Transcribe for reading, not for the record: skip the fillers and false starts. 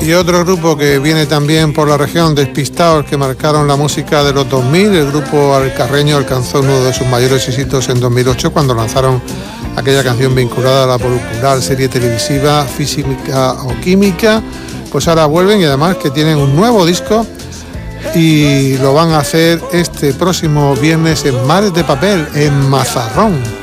Y otro grupo que viene también por la región, Despistados, que marcaron la música de los 2000. El grupo alcarreño alcanzó uno de sus mayores éxitos en 2008 cuando lanzaron aquella canción vinculada a la popular serie televisiva Física o Química. Pues ahora vuelven, y además que tienen un nuevo disco y lo van a hacer este próximo viernes en Mares de Papel, en Mazarrón.